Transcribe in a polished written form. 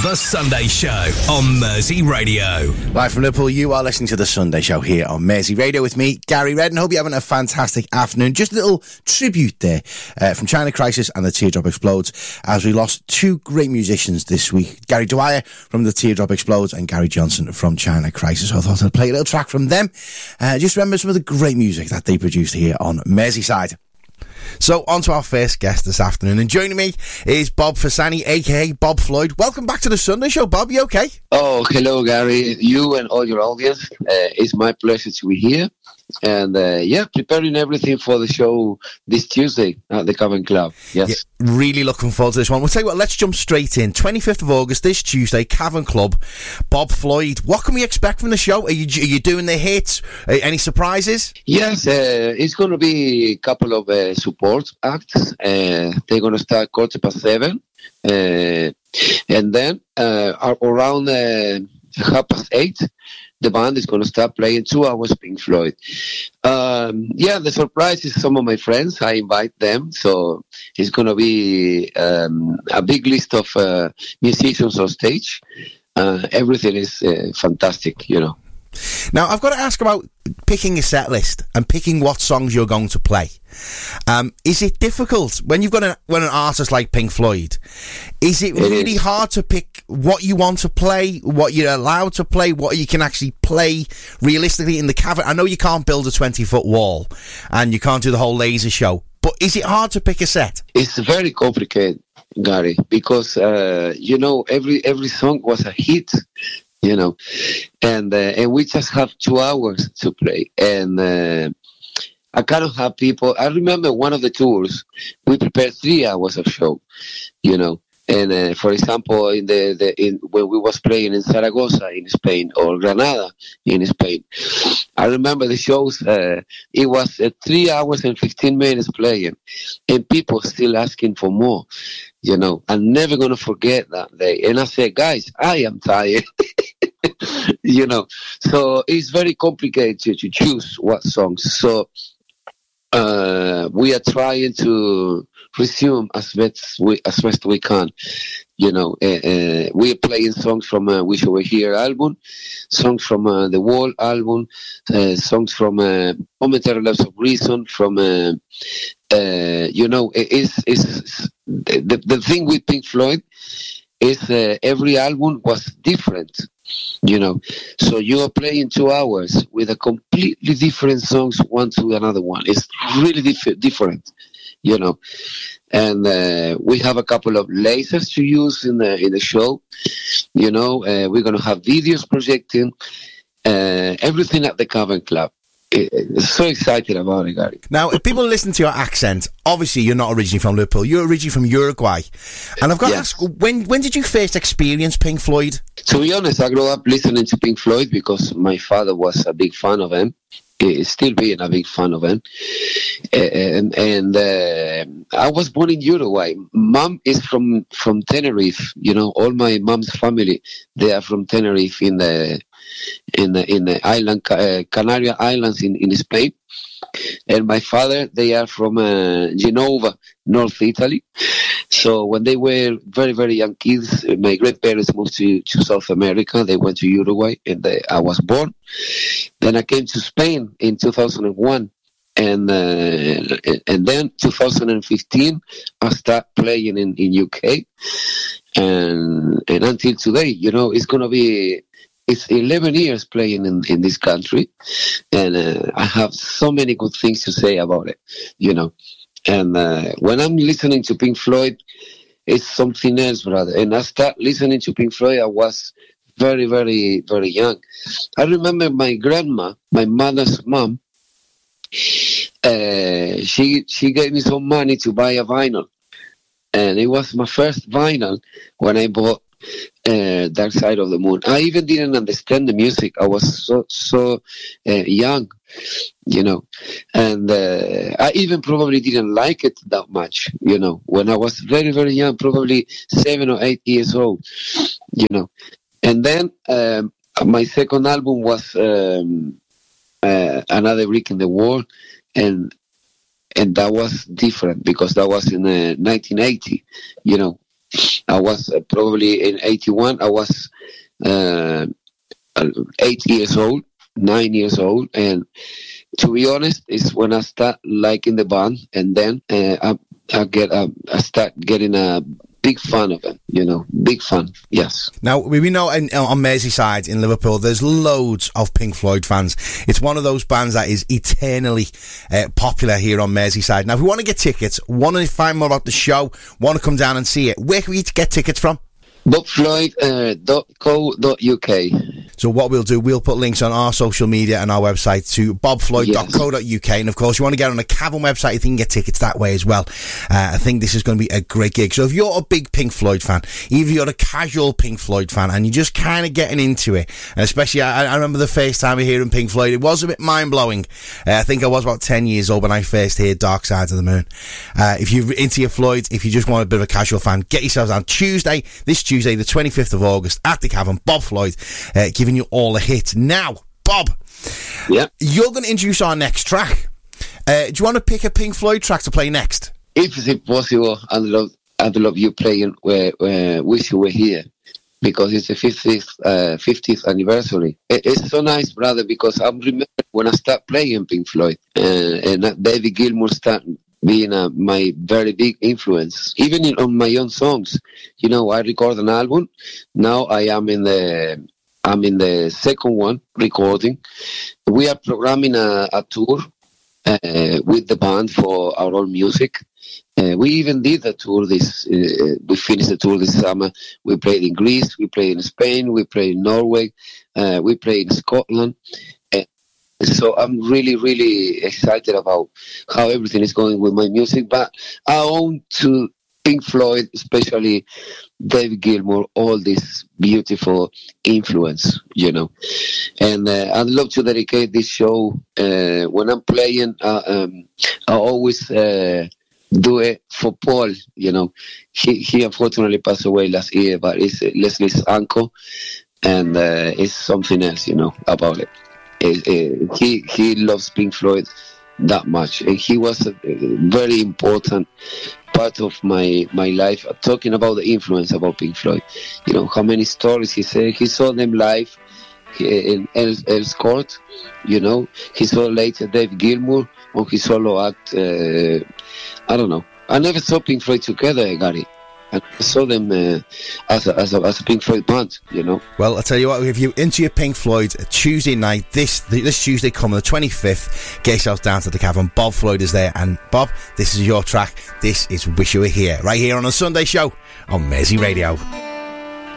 The Sunday Show on Mersey Radio. Live from Liverpool, you are listening to The Sunday Show here on Mersey Radio with me, Gary Redden. Hope you're having a fantastic afternoon. Just a little tribute there from China Crisis and The Teardrop Explodes, as we lost two great musicians this week. Gary Dwyer from The Teardrop Explodes and Gary Johnson from China Crisis. So I thought I'd play a little track from them. Just remember some of the great music that they produced here on Merseyside. So, on to our first guest this afternoon, and joining me is Bob Fasani, aka Bob Floyd. Welcome back to the Sunday Show, Bob. You okay? Oh, hello, Gary. You and all your audience. It's my pleasure to be here. And preparing everything for the show this Tuesday at the Cavern Club. Yes. Yeah, really looking forward to this one. We'll tell you what, let's jump straight in. 25th of August, this Tuesday, Cavern Club. Bob Floyd, what can we expect from the show? Are you doing the hits? Any surprises? Yes, it's going to be a couple of support acts. They're going to start 7:15. And then around 8:30, the band is going to start playing 2 hours Pink Floyd. The surprise is some of my friends. I invite them. So it's going to be a big list of musicians on stage. Everything is fantastic, you know. Now, I've got to ask about picking a set list and picking what songs you're going to play. Is it difficult when you've got an artist like Pink Floyd? Is it really hard to pick what you want to play, what you're allowed to play, what you can actually play realistically in the cavern? I know you can't build a 20-foot wall and you can't do the whole laser show, but is it hard to pick a set? It's very complicated, Gary, because every song was a hit. You know, and we just have 2 hours to play, and I cannot have people. I remember one of the tours we prepared 3 hours of show, you know, and for example, in when we was playing in Zaragoza in Spain or Granada in Spain, I remember the shows. It was 3 hours and 15 minutes playing, and people still asking for more. You know, I'm never gonna forget that day. And I said, guys, I am tired. You know, so it's very complicated to choose what songs. So we are trying to resume as best we can. You know, we are playing songs from Wish You Were Here album, songs from the Wall album, songs from Momentary Lapse of Reason, from it's the thing with Pink Floyd is every album was different. You know, so you are playing 2 hours with a completely different songs, one to another one. It's really different, you know. And we have a couple of lasers to use in the show. You know, we're going to have videos projecting, everything at the Cavern Club. So excited about it, Gary. Now, if people listen to your accent, obviously you're not originally from Liverpool. You're originally from Uruguay. And I've got to ask, when did you first experience Pink Floyd? To be honest, I grew up listening to Pink Floyd because my father was a big fan of him. He's still being a big fan of him. And I was born in Uruguay. Mom is from Tenerife. You know, all my mom's family, they are from Tenerife in the island, Canary Islands in Spain. And my father, they are from Genova, North Italy. So when they were very, very young kids, my grandparents moved to South America. They went to Uruguay, and I was born. Then I came to Spain in 2001. And then 2015, I started playing in UK. And until today, you know, it's 11 years playing in this country, and I have so many good things to say about it, you know. And when I'm listening to Pink Floyd, it's something else, brother. And I started listening to Pink Floyd, I was very, very, very young. I remember my grandma, my mother's mom, she gave me some money to buy a vinyl. And it was my first vinyl when I bought Dark Side of the Moon. I even didn't understand the music. I was so young, you know, and I even probably didn't like it that much, you know, when I was very, very young, probably 7 or 8 years old, you know. And then my second album was Another Brick in the Wall, and that was different because that was in 1980, you know. I was probably in 81. I was 8 years old, 9 years old, and to be honest, it's when I start liking the band, and then I start getting a big fan of it, big fan, yes. Now, we know on Merseyside in Liverpool, there's loads of Pink Floyd fans. It's one of those bands that is eternally popular here on Merseyside. Now, if we want to get tickets, want to find more about the show, want to come down and see it, where can we get tickets from? bobfloyd.co.uk. So what we'll do, we'll put links on our social media and our website to bobfloyd.co.uk. And of course, you want to get on the Cavern website, you can get tickets that way as well. I think this is going to be a great gig. So if you're a big Pink Floyd fan, even if you're a casual Pink Floyd fan and you're just kind of getting into it, and especially I remember the first time hearing Pink Floyd, it was a bit mind-blowing. I think I was about 10 years old when I first heard Dark Side of the Moon. If you're into your Floyd, if you just want a bit of a casual fan, get yourselves on this Tuesday, the 25th of August at the Cavern. Bob Floyd giving you all the hits. Now, Bob, you're going to introduce our next track. Do you want to pick a Pink Floyd track to play next? If it's possible, I'd love you playing Wish You Were Here, because it's the 50th anniversary. It's so nice, brother, because I remember when I started playing Pink Floyd, and David Gilmour started being my very big influence, even on my own songs. I record an album. Now I'm in the second one recording. We are programming a tour with the band for our own music. We even did a tour we finished the tour this summer. We played in Greece, we played in Spain, we played in Norway, we played in Scotland. So I'm really, really excited about how everything is going with my music. But I own to Pink Floyd, especially David Gilmour, all this beautiful influence, And I'd love to dedicate this show. When I'm playing, I always do it for Paul, He unfortunately passed away last year, but it's Leslie's uncle, and it's something else, about it. He loves Pink Floyd that much, and he was a very important part of my life. Talking about the influence about Pink Floyd, how many stories he said. He saw them live in Earl's Court, he saw later Dave Gilmour on his solo act. I don't know, I never saw Pink Floyd together, Gary. I saw them as a Pink Floyd band, Well, I'll tell you what, if you're into your Pink Floyd, Tuesday night, this Tuesday coming, the 25th, get yourself down to the Cavern. Bob Floyd is there, and Bob, this is your track. This is Wish You Were Here, right here on a Sunday show on Mersey Radio.